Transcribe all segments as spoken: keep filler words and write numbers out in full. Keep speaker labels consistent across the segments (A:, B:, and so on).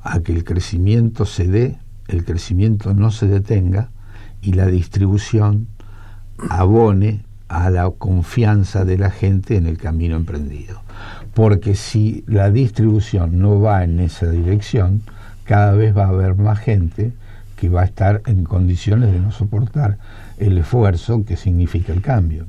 A: a que el crecimiento se dé, el crecimiento no se detenga y la distribución abone a la confianza de la gente en el camino emprendido. Porque si la distribución no va en esa dirección, cada vez va a haber más gente que va a estar en condiciones de no soportar el esfuerzo que significa el cambio.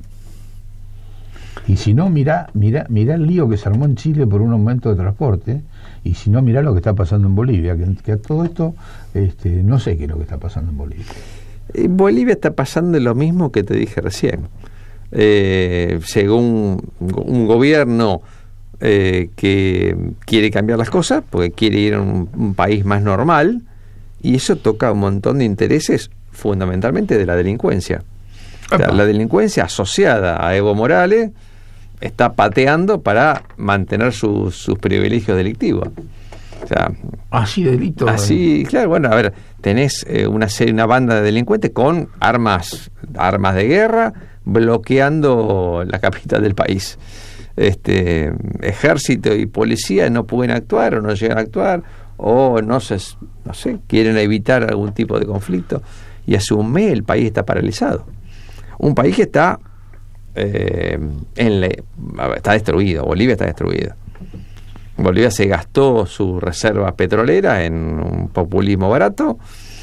A: Y si no, mirá, mirá, mirá el lío que se armó en Chile por un aumento de transporte, y si no, mirá lo que está pasando en Bolivia, que, que a todo esto este, no sé qué es lo que está pasando en Bolivia.
B: En Bolivia está pasando lo mismo que te dije recién. Eh, según un gobierno eh, que quiere cambiar las cosas, porque quiere ir a un, un país más normal, y eso toca un montón de intereses, fundamentalmente de la delincuencia. O sea, la delincuencia asociada a Evo Morales está pateando para mantener su, sus privilegios delictivos. O sea,
A: así delito.
B: Así, claro, bueno, a ver, tenés eh, una serie, una banda de delincuentes con armas, armas de guerra, bloqueando la capital del país. Este, ejército y policía no pueden actuar o no llegan a actuar, o no sé, no sé, quieren evitar algún tipo de conflicto, y hace un mes el país está paralizado. Un país que está eh, en le, está destruido. Bolivia está destruida. Bolivia se gastó su reserva petrolera en un populismo barato.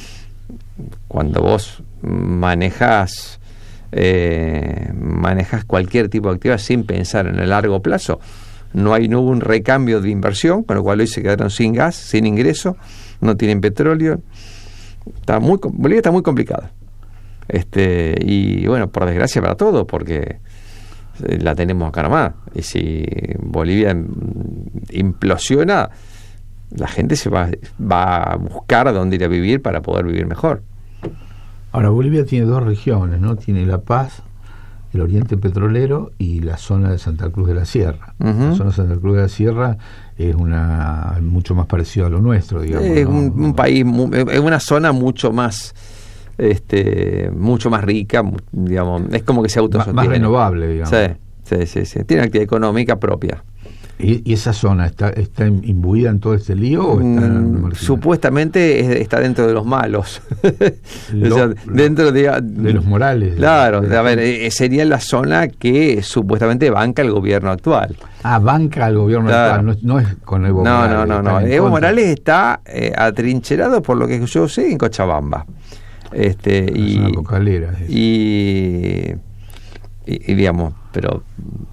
B: Cuando vos manejás eh, manejás cualquier tipo de actividad sin pensar en el largo plazo, no hay no hubo un recambio de inversión, con lo cual hoy se quedaron sin gas, sin ingreso, no tienen petróleo. Está muy, Bolivia está muy complicada. Este, y bueno, por desgracia para todos, porque la tenemos acá nomás, y si Bolivia implosiona, la gente se va, va a buscar dónde ir a vivir para poder vivir mejor.
A: Ahora, Bolivia tiene dos regiones, ¿no? Tiene La Paz, el oriente petrolero, y la zona de Santa Cruz de la Sierra. Uh-huh. La zona de Santa Cruz de la Sierra es una mucho más parecido a lo nuestro, digamos.
B: Es
A: ¿no?
B: un, un país, es una zona mucho más este mucho más rica, digamos, es como que se autosostiene.
A: Más renovable, digamos.
B: Sí, sí, sí, sí. Tiene actividad económica propia.
A: ¿Y, y esa zona está, está imbuida en todo este lío o está
B: mm, supuestamente es, está dentro de los malos? Lo, o sea, dentro de,
A: de los morales.
B: Claro,
A: de
B: a ver, eh, sería la zona que supuestamente banca el gobierno actual.
A: Ah, banca el gobierno claro. actual, no, no es con Evo
B: no,
A: Morales.
B: No, no, no, no. Evo Morales está eh, atrincherado, por lo que yo sé, en Cochabamba. Este, y,
A: una cocalera,
B: y, y, y digamos, pero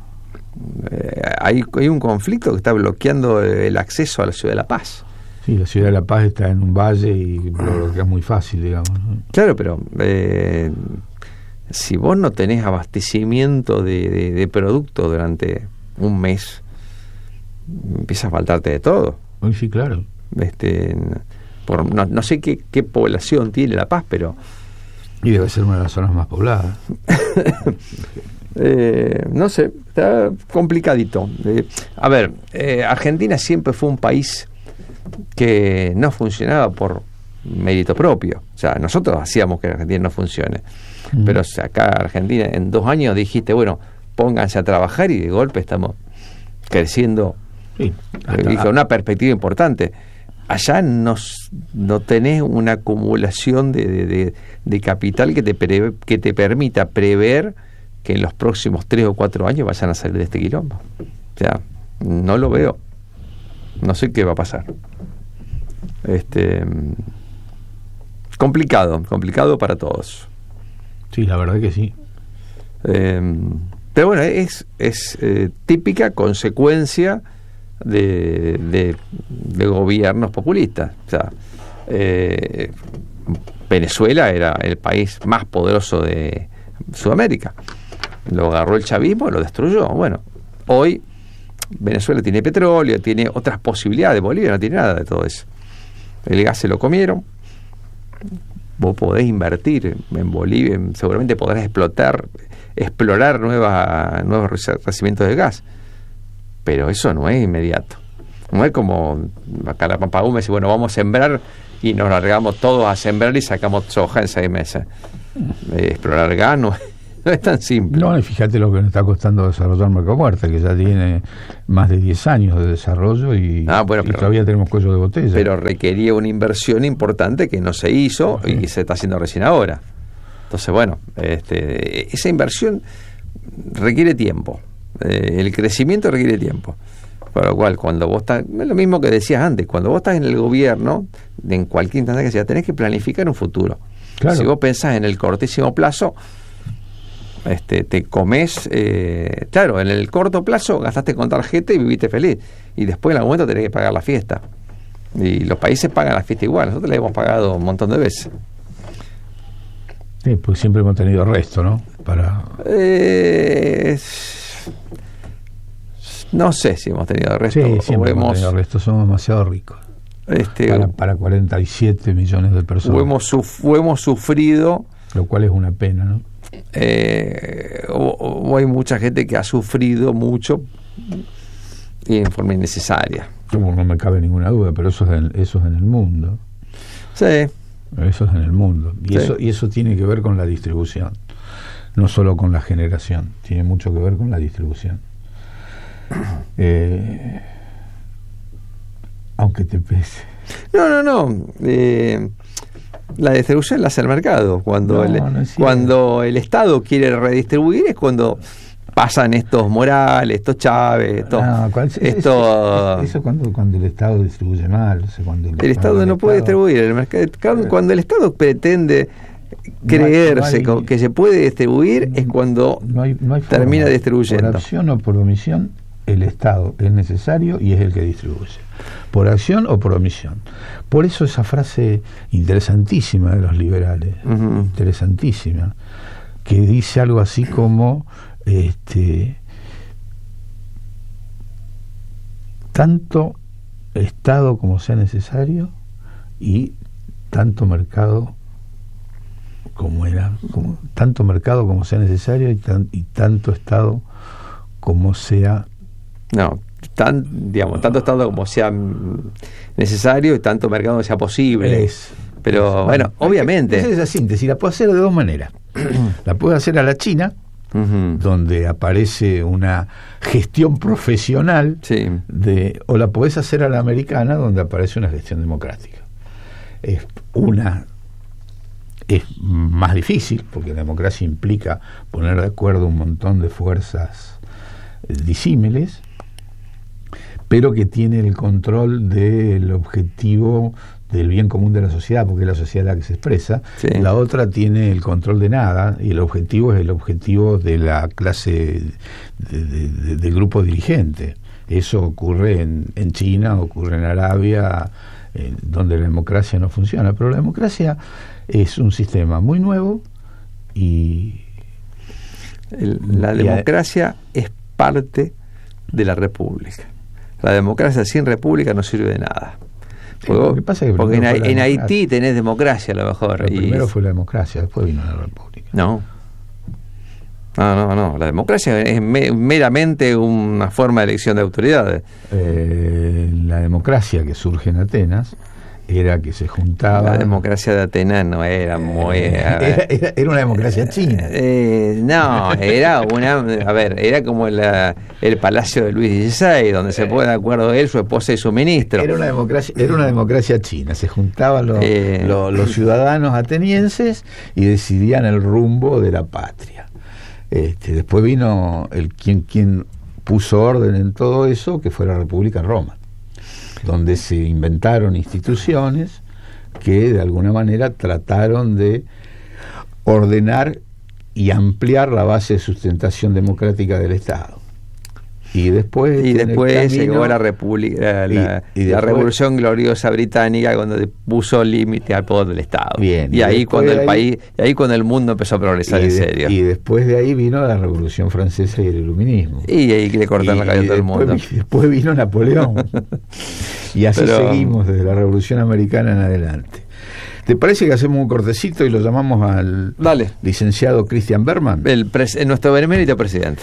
B: eh, hay, hay un conflicto que está bloqueando el acceso a la ciudad de La Paz.
A: Sí, la ciudad de La Paz está en un valle y lo bloquea muy fácil, digamos, ¿no?
B: Claro, pero eh, si vos no tenés abastecimiento de, de, de producto durante un mes, empieza a faltarte de todo.
A: Sí, claro.
B: Este, por, no, no sé qué, qué población tiene La Paz, pero...
A: Y debe ser una de las zonas más pobladas.
B: eh, no sé, está complicadito. Eh, a ver, eh, Argentina siempre fue un país que no funcionaba por mérito propio. O sea, nosotros hacíamos que Argentina no funcione. Mm. Pero o sea, acá Argentina en dos años dijiste, bueno, pónganse a trabajar, y de golpe estamos creciendo sí, hasta, y con una perspectiva importante. Allá no, no tenés una acumulación de, de, de, de capital que te, pre, que te permita prever que en los próximos tres o cuatro años vayan a salir de este quilombo. O sea, no lo veo. No sé qué va a pasar. Este, complicado, complicado para todos.
A: Sí, la verdad que sí.
B: Eh, pero bueno, es, es eh, típica consecuencia de, de, de gobiernos populistas. O sea, eh, Venezuela era el país más poderoso de Sudamérica. Lo agarró el chavismo, lo destruyó. Bueno, hoy Venezuela tiene petróleo, tiene otras posibilidades. Bolivia no tiene nada de todo eso. El gas se lo comieron. Vos podés invertir en Bolivia, seguramente podrás explotar, explorar nueva, nuevos yacimientos de gas, pero eso no es inmediato. No es como acá la Pampagú me dice, bueno, vamos a sembrar y nos largamos todos a sembrar y sacamos soja en seis meses. Eh, explorar gas no, No es tan simple.
A: No, y fíjate lo que nos está costando desarrollar Vaca Muerta, que ya tiene más de diez años de desarrollo y,
B: ah, bueno,
A: y
B: pero,
A: todavía tenemos cuello de botella.
B: Pero requería una inversión importante que no se hizo sí. y se está haciendo recién ahora. Entonces, bueno, este, esa inversión requiere tiempo. Eh, el crecimiento requiere tiempo. Por lo cual, cuando vos estás, es lo mismo que decías antes, cuando vos estás en el gobierno, en cualquier instancia que sea, tenés que planificar un futuro. Claro. Si vos pensás en el cortísimo plazo, este, te comés, eh, claro, en el corto plazo gastaste con tarjeta y viviste feliz, y después en algún momento tenés que pagar la fiesta, y los países pagan la fiesta igual, nosotros la hemos pagado un montón de veces.
A: Sí, pues siempre hemos tenido resto, ¿no? Para
B: eh, no sé si hemos tenido resto.
A: Sí, siempre hemos,
B: hemos
A: tenido resto, somos demasiado ricos.
B: Este,
A: para, para cuarenta y siete millones de personas.
B: O hemos, suf- o hemos sufrido,
A: lo cual es una pena, ¿no?
B: Eh, o, o hay mucha gente que ha sufrido mucho y en forma innecesaria.
A: Como no me cabe ninguna duda, pero eso es en, eso es en el mundo.
B: Sí.
A: Eso es en el mundo. Y, sí. eso, y eso tiene que ver con la distribución, no solo con la generación, tiene mucho que ver con la distribución. Eh, aunque te pese.
B: No, no, no. Eh, la distribución la hace el mercado. Cuando, no, el, no cuando el Estado quiere redistribuir es cuando pasan estos Morales, estos Chávez, estos... No, ¿cuál, esto,
A: eso, eso cuando, cuando el Estado distribuye mal. O sea, cuando
B: el, el Estado no el puede Estado, distribuir. El mercado, cuando el Estado pretende creerse no hay, no hay, que se puede distribuir, es cuando
A: no hay, no hay forma,
B: termina distribuyendo.
A: Por acción o por omisión, el Estado es necesario y es el que distribuye. Por acción o por omisión. Por eso esa frase interesantísima de los liberales, uh-huh. interesantísima, que dice algo así como este tanto Estado como sea necesario y tanto mercado como era como, tanto mercado como sea necesario y, tan, y tanto Estado como sea
B: no tan digamos tanto Estado como sea necesario y tanto mercado como sea posible
A: es,
B: pero
A: es,
B: bueno,
A: bueno
B: obviamente
A: esa es esa síntesis, la puedo hacer de dos maneras. La puedo hacer a la China, uh-huh. donde aparece una gestión profesional,
B: sí.
A: de, o la podés hacer a la americana, donde aparece una gestión democrática. Es una es más difícil, porque la democracia implica poner de acuerdo un montón de fuerzas eh, disímiles, pero que tiene el control del objetivo del bien común de la sociedad, porque es la sociedad la que se expresa.
B: Sí.
A: La otra tiene el control de nada, y el objetivo es el objetivo de la clase de, de, de, del grupo dirigente. Eso ocurre en, en China, ocurre en Arabia, eh, donde la democracia no funciona, pero la democracia es un sistema muy nuevo y
B: el, la democracia y a, es parte de la república. La democracia sin república no sirve de nada.
A: Sí, lo que pasa es que
B: porque en, en Haití tenés democracia a lo mejor.
A: Pero
B: y
A: primero fue la democracia, después vino la república.
B: No. No, no, no. La democracia es me, meramente una forma de elección de autoridades.
A: Eh, la democracia que surge en Atenas era que se juntaba.
B: La democracia de Atenas no era muy.
A: Era, era, era una democracia china.
B: Eh, no, era una. A ver, era como la, el palacio de Luis dieciséis, donde se pone de acuerdo él, su esposa y su ministro.
A: Era una democracia, era una democracia china. Se juntaban los, eh, los, los ciudadanos atenienses y decidían el rumbo de la patria. Este, después vino el quien, quien puso orden en todo eso, que fue la República en Roma, donde se inventaron instituciones que de alguna manera trataron de ordenar y ampliar la base de sustentación democrática del Estado. Y después
B: y después camino, llegó la República, la, y, la, y después, la Revolución Gloriosa Británica, cuando puso límite al poder del Estado.
A: Bien,
B: y, y ahí cuando el
A: ahí,
B: país, y ahí cuando el mundo empezó a progresar en
A: de,
B: serio.
A: Y después de ahí vino la Revolución Francesa y el Iluminismo.
B: Y ahí le cortaron la cabeza a todo el mundo.
A: Y después vino Napoleón. Y así Pero, seguimos desde la Revolución Americana en adelante. ¿Te parece que hacemos un cortecito y lo llamamos al
B: Dale.
A: licenciado Christian Berman?
B: El pres, nuestro benemérito presidente.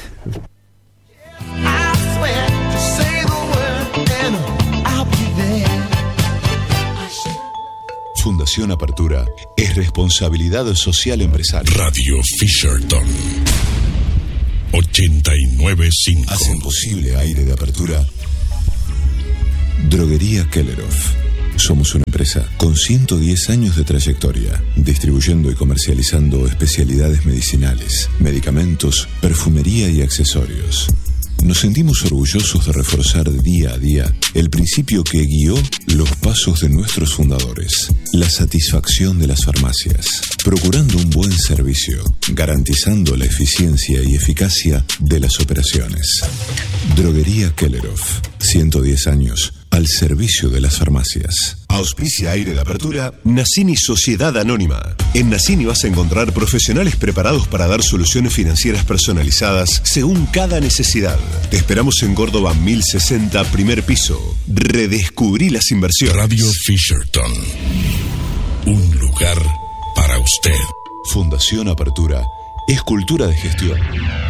C: Fundación Apertura es responsabilidad social empresarial.
D: Radio Fisherton ochenta y nueve punto cinco.
C: Hacen posible Aire de Apertura. Droguería Kelleroff. Somos una empresa con ciento diez años de trayectoria, distribuyendo y comercializando especialidades medicinales, medicamentos, perfumería y accesorios. Nos sentimos orgullosos de reforzar día a día el principio que guió los pasos de nuestros fundadores, la satisfacción de las farmacias, procurando un buen servicio, garantizando la eficiencia y eficacia de las operaciones. Droguería Kelleroff, ciento diez años al servicio de las farmacias.
E: Auspicia Aire de Apertura Nassini Sociedad Anónima. En Nassini vas a encontrar profesionales preparados para dar soluciones financieras personalizadas según cada necesidad. Te esperamos en Córdoba mil sesenta, primer piso. Redescubrí las inversiones.
D: Radio Fisherton, un lugar para usted.
C: Fundación Apertura es cultura de gestión.